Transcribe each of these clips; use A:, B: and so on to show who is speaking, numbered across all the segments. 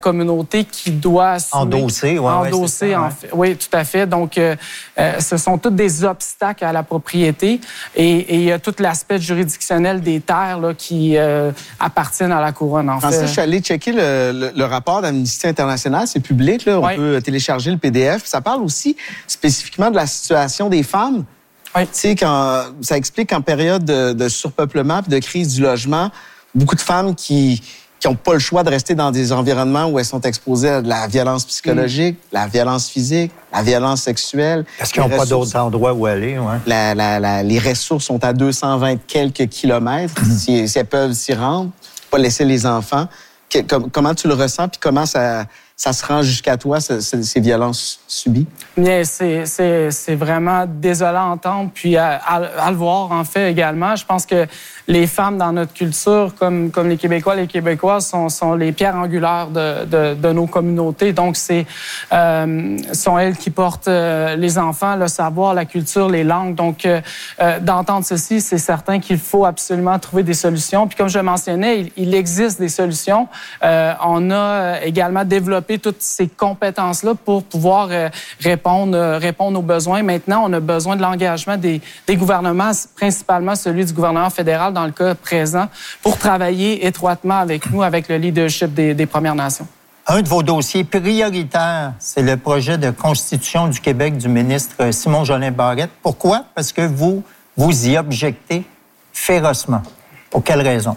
A: communauté qui doit assumer,
B: endosser,
A: oui, tout à fait. Donc, ce sont tous des obstacles à la propriété et il y a tout l'aspect juridictionnel des terres là, qui appartiennent à la couronne. En fait,
C: je suis allé checker le rapport d'Amnesty International, c'est public, là, on peut télécharger le PDF. Ça parle aussi spécifiquement de la situation des femmes. Tu sais, ça explique qu'en période de surpeuplement et de crise du logement, beaucoup de femmes qui n'ont pas le choix de rester dans des environnements où elles sont exposées à de la violence psychologique, la violence physique, la violence sexuelle.
B: Parce qu'ils n'ont pas d'autres endroits où aller. Ouais.
C: Les ressources sont à 220 quelques kilomètres. Si elles peuvent s'y rendre, pas laisser les enfants. Comment tu le ressens, puis comment ça se rend jusqu'à toi, ces violences subies?
A: Bien, c'est vraiment désolant à entendre, puis à le voir, en fait, également. Je pense que les femmes dans notre culture, comme les Québécois, les Québécoises, sont les pierres angulaires de nos communautés. Donc, sont elles qui portent les enfants, le savoir, la culture, les langues. Donc, d'entendre ceci, c'est certain qu'il faut absolument trouver des solutions. Puis, comme je mentionnais, il existe des solutions. On a également développé toutes ces compétences-là pour pouvoir répondre aux besoins. Maintenant, on a besoin de l'engagement des gouvernements, principalement celui du gouvernement fédéral dans le cas présent, pour travailler étroitement avec nous, avec le leadership des Premières Nations.
B: Un de vos dossiers prioritaires, c'est le projet de constitution du Québec du ministre Simon-Jolin Barrette. Pourquoi? Parce que vous y objectez férocement. Pour quelle raison?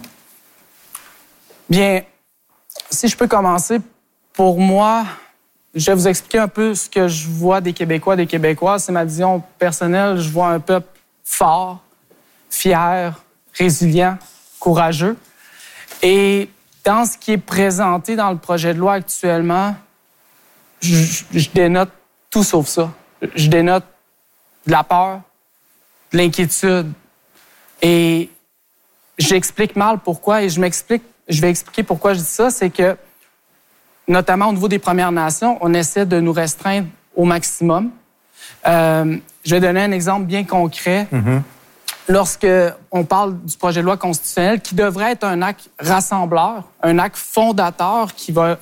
A: Bien, si je peux commencer, pour moi, je vais vous expliquer un peu ce que je vois des Québécois, des Québécoises. C'est ma vision personnelle. Je vois un peuple fort, fier, résilient, courageux. Et dans ce qui est présenté dans le projet de loi actuellement, je dénote tout sauf ça. Je dénote de la peur, de l'inquiétude. Et j'explique mal pourquoi. Et je vais expliquer pourquoi je dis ça. C'est que, notamment au niveau des Premières Nations, on essaie de nous restreindre au maximum. Je vais donner un exemple bien concret. Lorsque on parle du projet de loi constitutionnel, qui devrait être un acte rassembleur, un acte fondateur qui va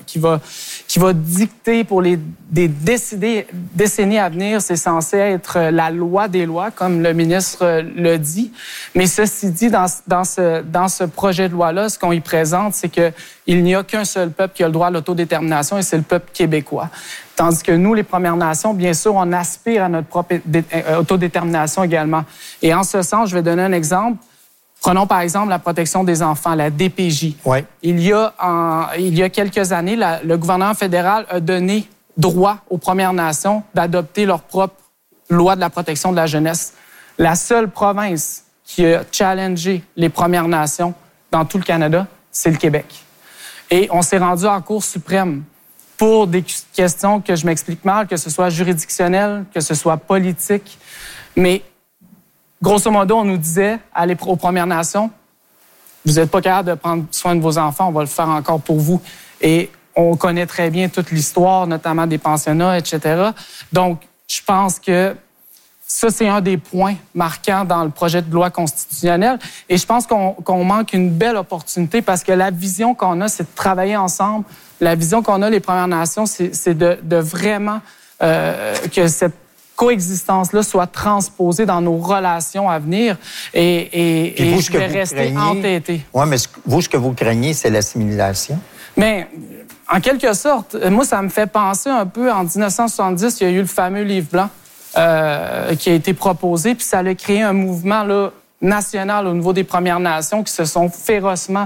A: dicter pour des décennies à venir, c'est censé être la loi des lois, comme le ministre le dit. Mais ceci dit, dans ce projet de loi-là, ce qu'on y présente, c'est qu'il n'y a qu'un seul peuple qui a le droit à l'autodétermination, et c'est le peuple québécois. Tandis que nous, les Premières Nations, bien sûr, on aspire à notre propre autodétermination également. Et en ce sens, je vais donner un exemple. Prenons par exemple la protection des enfants, la DPJ.
B: Ouais.
A: Il y a quelques années, le gouvernement fédéral a donné droit aux Premières Nations d'adopter leur propre loi de la protection de la jeunesse. La seule province qui a challengé les Premières Nations dans tout le Canada, c'est le Québec. Et on s'est rendu en Cour suprême pour des questions que je m'explique mal, que ce soit juridictionnel, que ce soit politique. Mais grosso modo, on nous disait aux Premières Nations, vous n'êtes pas capable de prendre soin de vos enfants, on va le faire encore pour vous. Et on connaît très bien toute l'histoire, notamment des pensionnats, etc. Donc, je pense que ça, c'est un des points marquants dans le projet de loi constitutionnelle. Et je pense qu'on manque une belle opportunité parce que la vision qu'on a, c'est de travailler ensemble. La vision qu'on a, les Premières Nations, c'est de vraiment que cette coexistence-là soit transposée dans nos relations à venir et je vais rester entêté.
B: Oui, mais vous, ce que vous craignez, c'est l'assimilation.
A: Mais en quelque sorte, moi, ça me fait penser un peu, en 1970, il y a eu le fameux livre blanc qui a été proposé, puis ça a créé un mouvement là, national au niveau des Premières Nations qui se sont férocement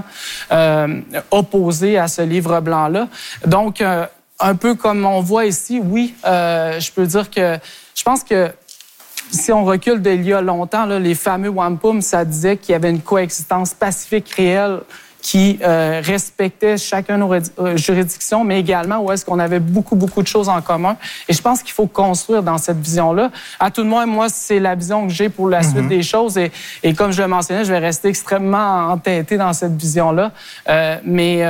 A: opposés à ce livre blanc-là. Donc, un peu comme on voit ici, oui, je peux dire que je pense que si on recule d'il y a longtemps, là, les fameux Wampum, ça disait qu'il y avait une coexistence pacifique réelle qui respectait chacun nos juridictions, mais également où est-ce qu'on avait beaucoup de choses en commun. Et je pense qu'il faut construire dans cette vision-là. À tout le moins, moi, c'est la vision que j'ai pour la suite des choses. Et comme je le mentionnais, je vais rester extrêmement entêté dans cette vision-là. Mais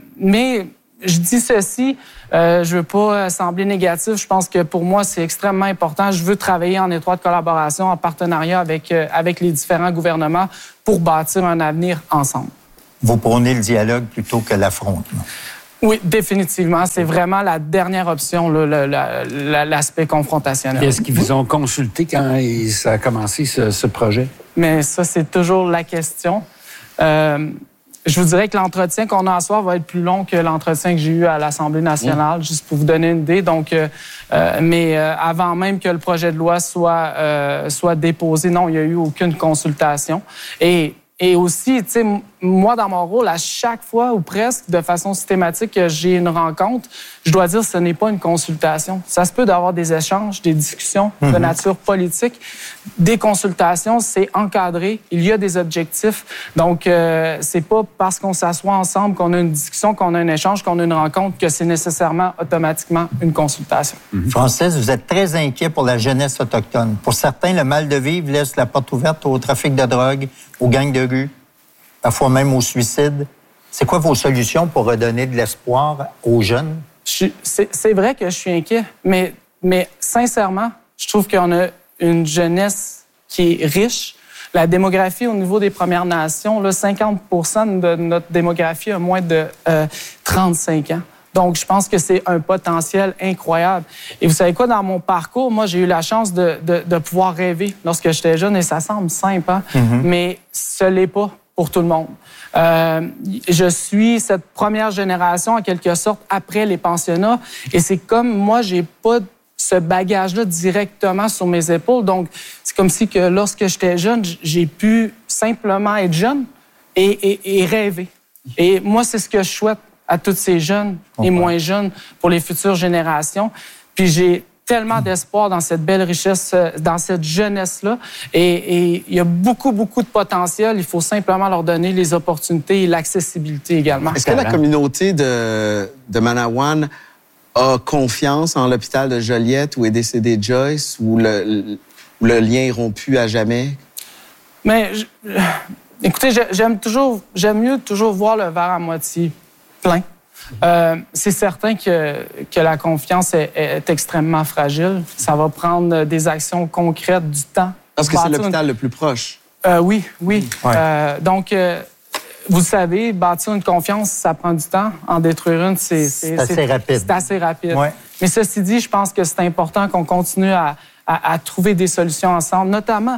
A: je dis ceci, je veux pas sembler négatif. Je pense que pour moi, c'est extrêmement important. Je veux travailler en étroite collaboration, en partenariat avec les différents gouvernements pour bâtir un avenir ensemble.
B: Vous prônez le dialogue plutôt que l'affrontement.
A: Oui, définitivement. C'est vraiment la dernière option, l'aspect confrontationnel.
D: Est-ce qu'ils vous ont consulté quand ça a commencé, ce projet?
A: Mais ça, c'est toujours la question. Je vous dirais que l'entretien qu'on a à soir va être plus long que l'entretien que j'ai eu à l'Assemblée nationale, juste pour vous donner une idée. Donc, mais avant même que le projet de loi soit déposé, non, il n'y a eu aucune consultation. Et aussi, tu sais, moi, dans mon rôle, à chaque fois ou presque, de façon systématique, que j'ai une rencontre, je dois dire que ce n'est pas une consultation. Ça se peut d'avoir des échanges, des discussions de nature politique. Des consultations, c'est encadré. Il y a des objectifs. Donc, c'est pas parce qu'on s'assoit ensemble, qu'on a une discussion, qu'on a un échange, qu'on a une rencontre, que c'est nécessairement automatiquement une consultation.
B: Francis, vous êtes très inquiet pour la jeunesse autochtone. Pour certains, le mal de vivre laisse la porte ouverte au trafic de drogue, aux gangs de rue, parfois même au suicide. C'est quoi vos solutions pour redonner de l'espoir aux jeunes?
A: C'est vrai que je suis inquiet, mais sincèrement, je trouve qu'on a une jeunesse qui est riche. La démographie au niveau des Premières Nations, là, 50 de notre démographie a moins de 35 ans. Donc, je pense que c'est un potentiel incroyable. Et vous savez quoi, dans mon parcours, moi, j'ai eu la chance de pouvoir rêver lorsque j'étais jeune, et ça semble simple, hein? Mais ce n'est pas pour tout le monde. Je suis cette première génération, en quelque sorte, après les pensionnats, et c'est comme moi, j'ai pas ce bagage-là directement sur mes épaules. Donc, c'est comme si que lorsque j'étais jeune, j'ai pu simplement être jeune et rêver. Et moi, c'est ce que je souhaite à tous ces jeunes et moins jeunes pour les futures générations. Puis j'ai tellement d'espoir dans cette belle richesse, dans cette jeunesse-là. Et il y a beaucoup, beaucoup de potentiel. Il faut simplement leur donner les opportunités et l'accessibilité également.
C: Est-ce que la communauté de Manawan a confiance en l'hôpital de Joliette où est décédé Joyce, où le lien est rompu à jamais?
A: Mais, écoutez, j'aime mieux toujours voir le verre à moitié plein. C'est certain que la confiance est extrêmement fragile. Ça va prendre des actions concrètes, du temps.
C: Parce que c'est l'hôpital le plus proche.
A: Oui. Ouais. Donc, vous le savez, bâtir une confiance, ça prend du temps. En détruire une, c'est
B: assez rapide.
A: C'est assez rapide.
B: Ouais.
A: Mais ceci dit, je pense que c'est important qu'on continue à trouver des solutions ensemble, notamment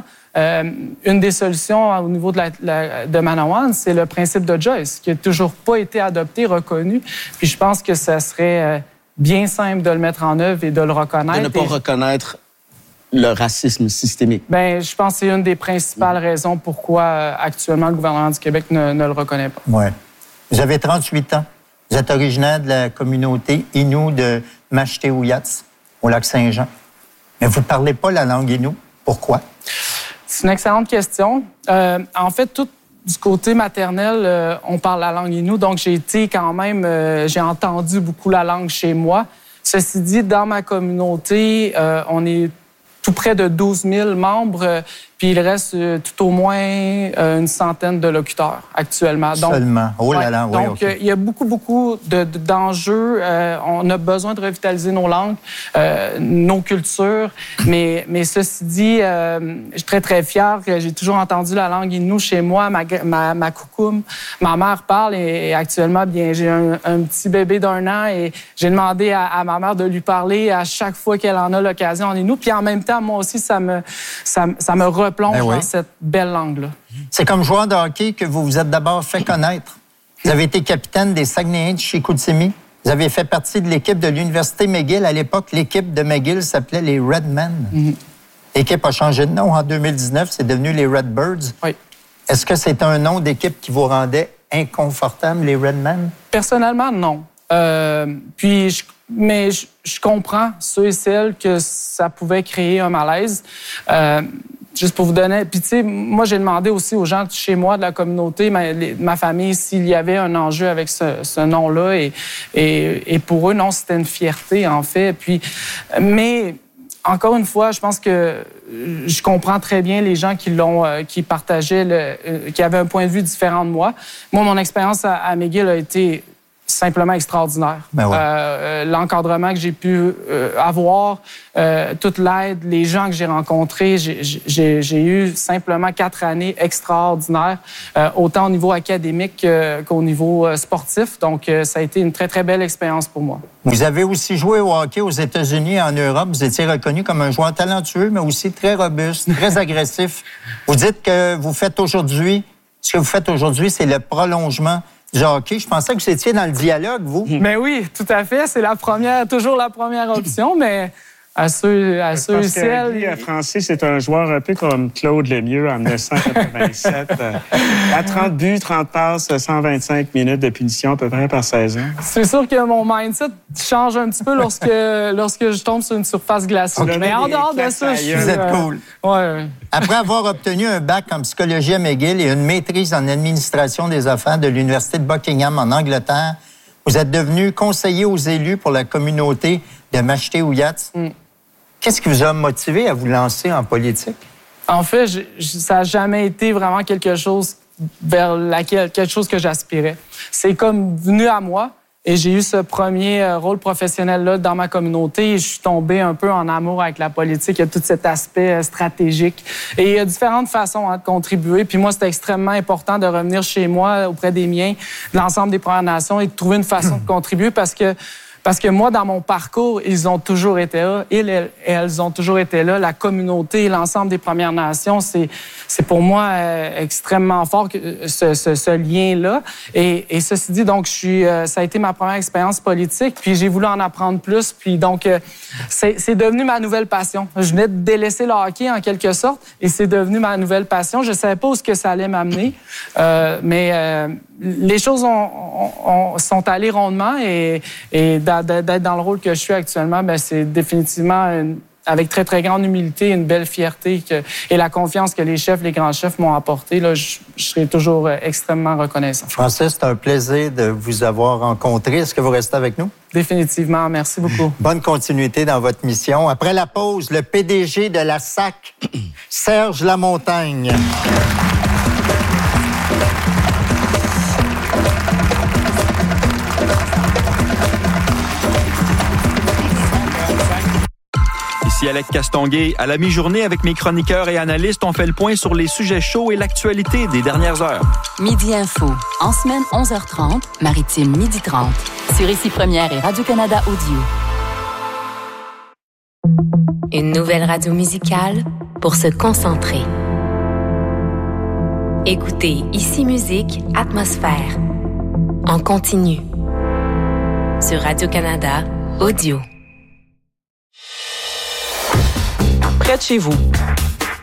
A: une des solutions au niveau de Manawan, c'est le principe de Joyce, qui n'a toujours pas été adopté, reconnu. Puis je pense que ça serait bien simple de le mettre en œuvre et de le reconnaître.
C: De ne pas reconnaître le racisme systémique.
A: Bien, je pense que c'est une des principales raisons pourquoi actuellement le gouvernement du Québec ne le reconnaît pas.
B: Oui. Vous avez 38 ans. Vous êtes originaire de la communauté Innu de Mashteuiatsi, au lac Saint-Jean. Mais vous ne parlez pas la langue Innu. Pourquoi?
A: C'est une excellente question. En fait, tout du côté maternel, on parle la langue Innu, donc j'ai été quand même, j'ai entendu beaucoup la langue chez moi. Ceci dit, dans ma communauté, on est tout près de 12 000 membres, puis il reste tout au moins une centaine de locuteurs actuellement. Donc,
B: seulement. Oh là là, oui,
A: donc, il y a beaucoup d'enjeux. On a besoin de revitaliser nos langues, nos cultures. Mais ceci dit, je suis très, très fière que j'ai toujours entendu la langue Innu chez moi, ma coucoum. Ma mère parle et actuellement, bien, j'ai un petit bébé d'1 an et j'ai demandé à ma mère de lui parler à chaque fois qu'elle en a l'occasion en Innu. Puis en même temps, moi aussi, ça me replonge dans cette belle langue-là. C'est
B: comme joueur de hockey que vous vous êtes d'abord fait connaître. Vous avez été capitaine des Saguenayens de Chicoutimi. Vous avez fait partie de l'équipe de l'Université McGill. À l'époque, l'équipe de McGill s'appelait les Redmen. L'équipe a changé de nom en 2019. C'est devenu les Redbirds. Oui. Est-ce que c'est un nom d'équipe qui vous rendait inconfortable, les Redmen? Personnellement, non.
A: Mais je comprends ceux et celles que ça pouvait créer un malaise. Juste pour vous donner... Puis, tu sais, moi, j'ai demandé aussi aux gens de chez moi, de la communauté, ma famille, s'il y avait un enjeu avec ce nom-là. Et pour eux, non, c'était une fierté, en fait. Puis, mais, encore une fois, je pense que je comprends très bien les gens qui partageaient, qui avaient un point de vue différent de moi. Moi, mon expérience à McGill a été simplement extraordinaire.
B: Ben ouais.
A: L'encadrement que j'ai pu avoir, toute l'aide, les gens que j'ai rencontrés, j'ai eu simplement 4 années extraordinaires, autant au niveau académique qu'au niveau sportif. Donc, ça a été une très, très belle expérience pour moi.
B: Vous avez aussi joué au hockey aux États-Unis et en Europe. Vous étiez reconnu comme un joueur talentueux, mais aussi très robuste, très agressif. Vous dites que ce que vous faites aujourd'hui, c'est le prolongement du hockey. Je pensais que vous étiez dans le dialogue, vous.
A: Mais oui, tout à fait. C'est toujours la première option, mais à ceux et celles...
E: Guy Francis, c'est un joueur un peu comme Claude Lemieux en 1987. À 30 buts, 30 passes, 125 minutes de punition à peu près par saison.
A: C'est sûr que mon mindset change un petit peu lorsque je tombe sur une surface glacée.
B: Okay.
A: Mais en dehors de ça,
B: vous êtes cool.
A: Ouais.
B: Après avoir obtenu un bac en psychologie à McGill et une maîtrise en administration des affaires de l'Université de Buckingham en Angleterre, vous êtes devenu conseiller aux élus pour la communauté de Mashté-Ouiats. Qu'est-ce qui vous a motivé à vous lancer en politique?
A: En fait, ça n'a jamais été vraiment quelque chose quelque chose que j'aspirais. C'est comme venu à moi et j'ai eu ce premier rôle professionnel-là dans ma communauté et je suis tombé un peu en amour avec la politique. Il y a tout cet aspect stratégique et il y a différentes façons de contribuer. Puis moi, c'était extrêmement important de revenir chez moi, auprès des miens, de l'ensemble des Premières Nations et de trouver une façon de contribuer parce que moi, dans mon parcours, ils ont toujours été là. Elles ont toujours été là. La communauté, l'ensemble des Premières Nations, c'est pour moi extrêmement fort ce lien-là. Et ceci dit, donc, ça a été ma première expérience politique. Puis j'ai voulu en apprendre plus. Puis donc, c'est devenu ma nouvelle passion. Je venais de délaisser le hockey en quelque sorte, et c'est devenu ma nouvelle passion. Je savais pas où ça allait m'amener, mais les choses sont allées rondement et d'être dans le rôle que je suis actuellement, ben c'est définitivement avec très, très grande humilité, une belle fierté et la confiance que les chefs, les grands chefs m'ont apporté. Là, je serai toujours extrêmement reconnaissant.
B: Francis, c'est un plaisir de vous avoir rencontré. Est-ce que vous restez avec nous?
A: Définitivement. Merci beaucoup.
B: Bonne continuité dans votre mission. Après la pause, le PDG de la SAC, Serge Lamontagne.
F: Ici Alex Castonguay. À la mi-journée, avec mes chroniqueurs et analystes, on fait le point sur les sujets chauds et l'actualité des dernières heures.
G: Midi Info. En semaine, 11h30, Maritime, 12h30. Sur Ici Première et Radio-Canada Audio.
H: Une nouvelle radio musicale pour se concentrer. Écoutez Ici Musique, Atmosphère. En continu. Sur Radio-Canada Audio.
I: Près de chez vous,